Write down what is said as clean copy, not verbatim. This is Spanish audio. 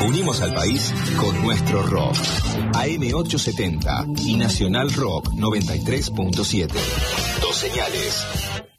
Unimos al país con nuestro rock. AM870 y Nacional Rock 93.7. Dos señales.